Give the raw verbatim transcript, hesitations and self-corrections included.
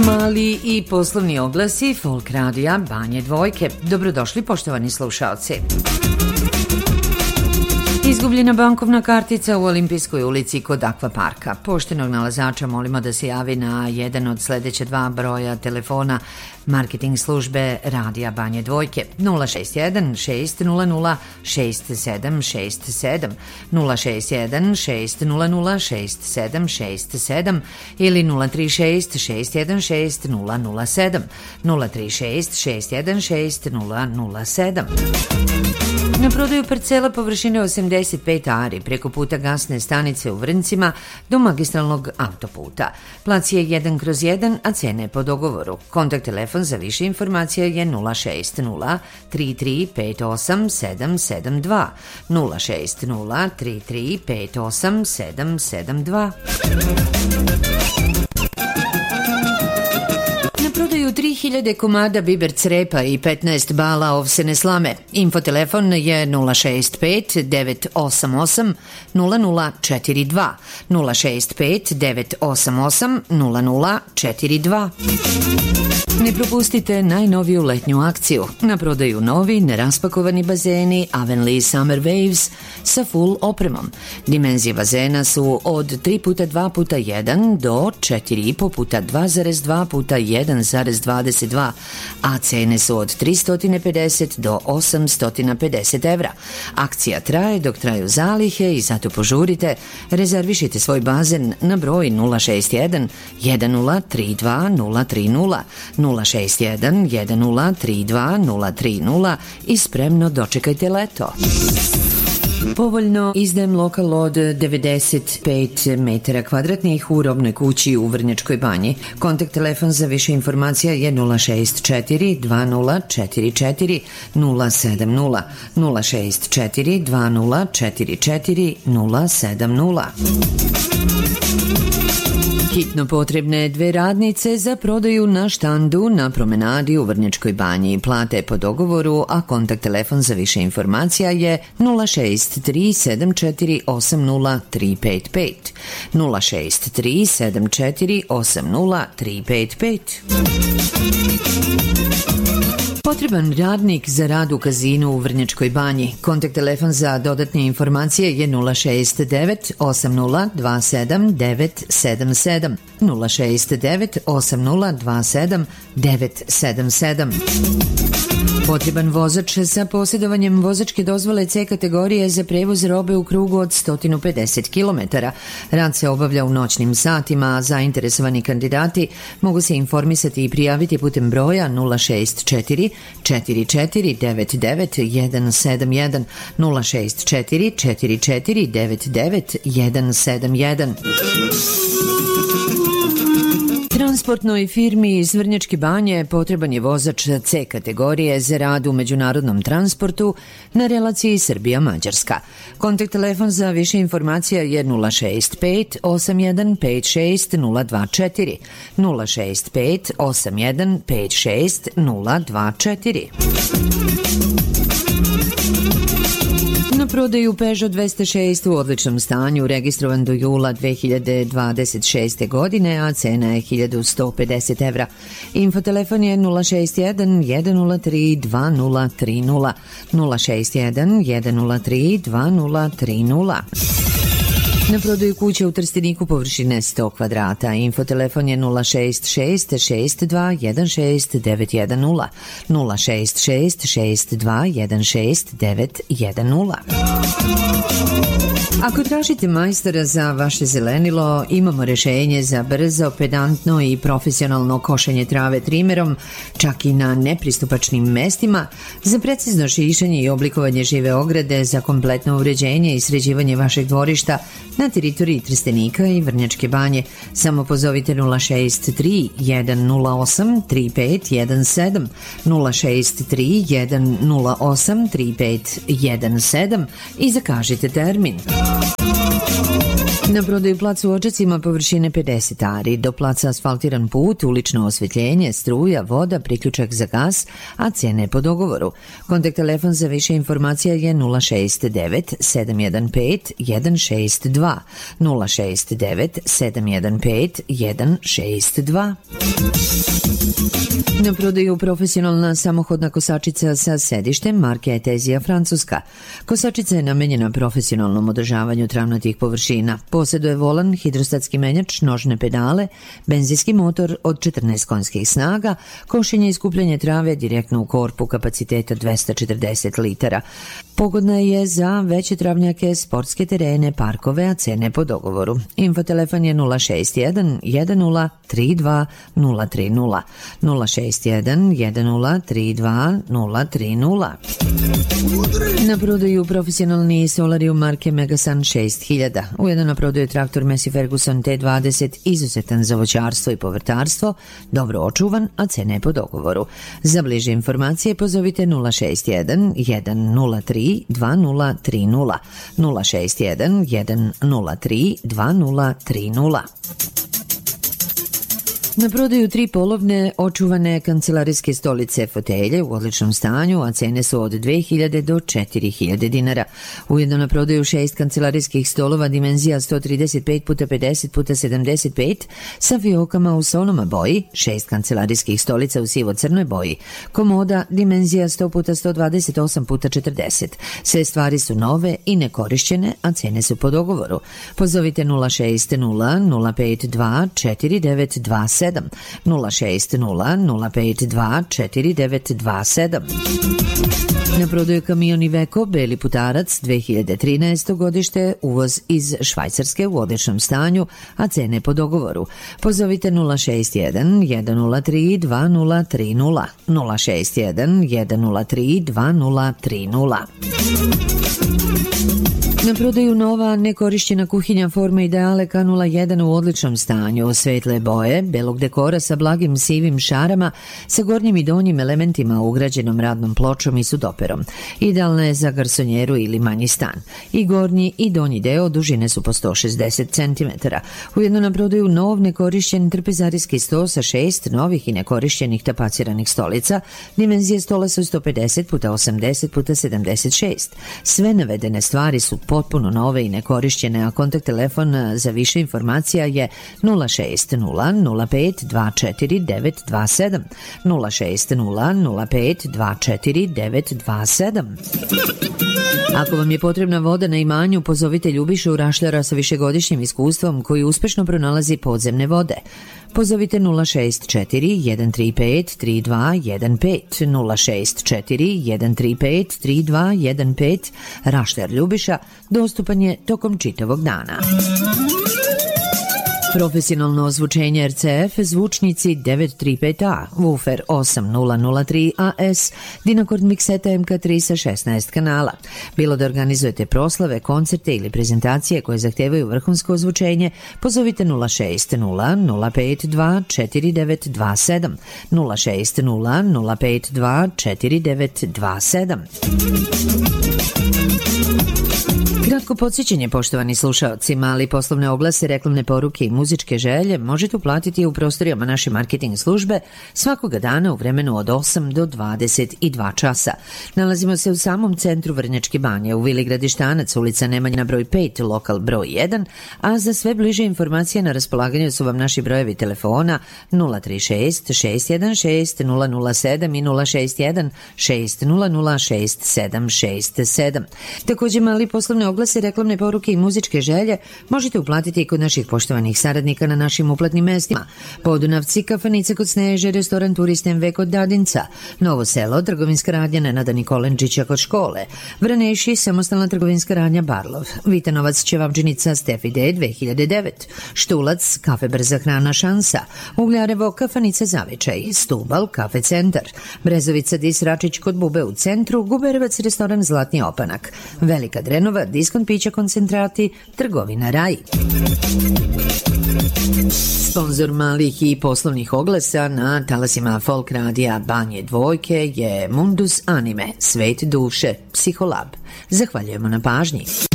Mali i poslovni oglasi Folk radija Banje Dvojke. Dobrodošli poštovani slušalci. Izgubljena bankovna kartica u Olimpijskoj ulici kod Akvaparka. Poštenog nalazača molimo da se javi na jedan od sledeća dva broja telefona marketing službe radija Banje Dvojke nula šest jedan šest nula nula šest sedam šest sedam, nula šest jedan šest nula nula šest sedam šest sedam ili nula tri šest šest jedan šest nula nula sedam, nula tri šest šest jedan šest nula nula sedam. Na prodaju parcela površine osamdeset pet ari preko puta gasne stanice u Vrncima do magistralnog autoputa. Plac je jedan kroz jedan, a cena je po dogovoru. Kontakt telefon za više informacija je nula šest nula tri tri pet osam sedam sedam dva, nula šest nula tri tri pet osam sedam sedam dva. Prodaju tri hiljade komada biber crepa i petnaest bala ovsene slame. Infotelefon je nula šest pet devet osam osam nula nula četiri dva, nula šest pet devet osam osam nula nula četiri dva. Ne propustite najnoviju letnju akciju. Na prodaju novi, neraspakovani bazeni Avenli Summer Waves sa full opremom. Dimenzije bazena su od tri puta dva puta jedan do četiri i po puta dva zarez dva puta jedan zarez dvadeset dva, a cene su od tristo pedeset do osamsto pedeset evra. Akcija traje dok traju zalihe i zato požurite. Rezervišite svoj bazen na broj nula šest jedan jedan nula tri dva nula tri nula, nula šest jedan jedan nula tri dva nula tri nula i spremno dočekajte leto. Povoljno izdajem lokal od devedeset pet metara kvadratnih u robnoj kući u Vrnjačkoj Banji. Kontakt telefon za više informacija je nula šest četiri dva nula četiri četiri nula sedam nula, nula šest četiri dva nula četiri četiri nula sedam nula. Hitno potrebne dve radnice za prodaju na štandu na promenadi u Vrnjačkoj Banji. Plate po dogovoru, a kontakt telefon za više informacija je nula šest tri sedam četiri osam nula tri pet pet, nula šest tri sedam četiri osam nula tri pet pet. Potreban radnik za rad u kazinu u Vrnjačkoj Banji. Kontakt telefon za dodatne informacije je nula šest devet osam nula dva sedam devet sedam sedam, nula šest devet osam nula dva sedam devet sedam sedam. Potreban vozač sa posjedovanjem vozačke dozvole C kategorije za prevoz robe u krugu od sto pedeset kilometara. Rad se obavlja u noćnim satima, a zainteresovani kandidati mogu se informisati i prijaviti putem broja nula šest četiri četiri četiri devet devet jedan sedam jedan, nula šest četiri četiri četiri devet devet jedan sedam jedan. Transportnoj firmi iz Vrnjačke Banje potreban je vozač C kategorije za rad u međunarodnom transportu na relaciji Srbija-Mađarska. Kontakt telefon za više informacija je nula šest pet osam jedan pet šest nula dva četiri, nula šest pet osam jedan pet šest nula dva četiri. Na prodaju Peugeot dvesta šest u odličnom stanju, registrovan do jula dve hiljade dvadeset šeste. godine, a cena je hiljadu sto pedeset evra. Infotelefon je nula šest jedan jedan nula tri dva nula tri nula, nula šest jedan jedan nula tri dva nula tri nula. Na prodaju kuće u Trsteniku površine sto kvadrata. Infotelefon je nula šest šest šest dva jedan šest devet jedan nula, nula šest šest šest dva jedan šest devet jedan nula. Ako tražite majstora za vaše zelenilo, imamo rešenje za brzo, pedantno i profesionalno košenje trave trimerom, čak i na nepristupačnim mestima, za precizno šišanje i oblikovanje žive ograde, za kompletno uređenje i sređivanje vašeg dvorišta na teritoriji Trstenika i Vrnjačke Banje. Samo pozovite nula šest tri jedan nula osam tri pet jedan sedam, nula šest tri jedan nula osam tri pet jedan sedam i zakažite termin. Na prodaju plac u Odžacima površine pedeset ari, do placa asfaltiran put, ulično osvetljenje, struja, voda, priključak za gas, a cene po dogovoru. Kontakt telefon za više informacija je nula šest devet sedam jedan pet jedan šest dva, nula šest devet sedam jedan pet jedan šest dva. Na prodaju profesionalna samohodna kosačica sa sedištem marke Etezija Francuska. Kosačica je namenjena profesionalnom održavanju travnatih površina. Posjeduje volan, hidrostatski menjač, nožne pedale, benzinski motor od četrnaest konjskih snaga, košenje i skupljanje trave direktno u korpu kapaciteta dvesta četrdeset litara. Pogodna je za veće travnjake, sportske terene, parkove, a cene po dogovoru. Infotelefon je nula šest jedan jedan nula tri dva nula tri nula, nula šest jedan jedan nula tri dva nula tri nula. Na prodaju profesionalni solarium marke Megasun šest hiljada. Ujedno na prodaju je traktor Massey Ferguson T dvadeset, izuzetan za voćarstvo i povrtarstvo, dobro očuvan, a cene po dogovoru. Za bliže informacije pozovite nula šest jedan jedan nula tri dva nula tri nula, nula šest jedan jedan nula tri dva nula tri nula. Na prodaju tri polovne očuvane kancelarijske stolice fotelje u odličnom stanju, a cene su od dve hiljade do četiri hiljade dinara. Ujedno na prodaju šest kancelarijskih stolova dimenzija sto trideset pet puta pedeset puta sedamdeset pet sa fiokama u sonoma boji, šest kancelarijskih stolica u sivo-crnoj boji, komoda dimenzija sto puta sto dvadeset osam puta četrdeset. Sve stvari su nove i nekorišćene, a cene su po dogovoru. Pozovite nula šest nula nula pet dva četiri devet dva sedam, nula šest nula nula pet dva četiri devet dva sedam. Na prodaju kamion Iveco Beli putarac dve hiljade trinaesto godište, uvoz iz Švajcarske u odličnom stanju, a cene po dogovoru. Pozovite nula šest jedan jedan nula tri dva nula tri nula, nula šest jedan jedan nula tri dva nula tri nula. Na prodaju nova nekorišćena kuhinja forme Ideale K nula jedan u odličnom stanju, svetle boje, belog dekora sa blagim sivim šarama, sa gornjim i donjim elementima ugrađenom radnom pločom i sudoperom. Idealna je za garsonjeru ili manji stan. I gornji i donji deo dužine su po sto šezdeset centimetara. Ujedno na prodaju nov nekorišćen trpezarijski sto sa šest novih i nekorišćenih tapaciranih stolica, dimenzije stola su sto pedeset puta osamdeset puta sedamdeset šest. Sve navedene stvari su potpuno nove i nekorišćene, a kontakt telefon za više informacija je nula šest nula nula pet dva četiri devet dva sedam, nula šest nula nula pet dva četiri devet dva sedam. Ako vam je potrebna voda na imanju, pozovite Ljubišu Rašljara sa višegodišnjim iskustvom koji uspešno pronalazi podzemne vode. Pozovite nula šest četiri jedan tri pet tri dva jedan pet, nula šest četiri jedan tri pet tri dva jedan pet. Rašljar Ljubiša dostupan je tokom čitavog dana. Profesionalno ozvučenje R C F, zvučnici devet tri pet A, woofer osam nula nula tri A S, Dynacord mikseta M K tri sa šesnaest kanala. Bilo da organizujete proslave, koncerte ili prezentacije koje zahtevaju vrhunsko ozvučenje, pozovite nula šest nula nula pet dva četiri devet dva sedam, nula šest nula nula pet dva četiri devet dva sedam. Kratko podsjećanje, poštovani slušaoci, mali poslovne oglase, reklamne poruke i muzičke želje možete uplatiti u prostorijama naše marketing službe svakoga dana u vremenu od osam do dvadeset dva časa. Nalazimo se u samom centru Vrnjačke Banje, u Vili Gradištanac, ulica Nemanjina broj pet, lokal broj jedan, a za sve bliže informacije na raspolaganju su vam naši brojevi telefona nula tri šest šest jedan šest nula nula sedam i nula šest jedan šest nula nula šest sedam šest sedam. Također, mali poslovne oglase, reklamne poruke i muzičke želje možete uplatiti i kod naših poštovanih saradnika na našim uplatnim mestima. Podunavci, kafanica kod Sneže, restoran Turist M V kod Dadinca, Novo Selo, trgovinska radnja Nenada Nikolenčića kod škole, Vraneši, samostalna trgovinska radnja Barlov, Vitanovac, Ćevabdžinica Stefi D dve hiljade devet, Štulac, kafe Brza hrana Šansa, Ugljarevo, kafanica Zavičaj, Stubal, kafe Centar, Brezovica Dis Račić kod Bube u centru, Guberevac, restoran Zlatni opanak, Velika Drenova, diskont pića koncentrati, trgovina Raj. Sponzor malih i poslovnih oglasa na talasima Folk radija Banje Dvojke je Mundus Anime, svet duše, Psiholab. Zahvaljujemo na pažnji.